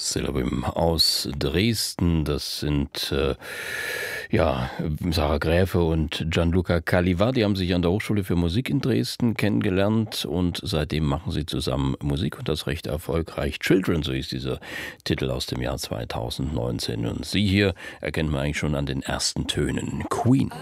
Syllabim aus Dresden. Das sind Sarah Gräfe und Gianluca Caliva. Die haben sich an der Hochschule für Musik in Dresden kennengelernt und seitdem machen sie zusammen Musik und das recht erfolgreich. Children, so ist dieser Titel aus dem Jahr 2019. Und sie hier erkennt man eigentlich schon an den ersten Tönen. Queen.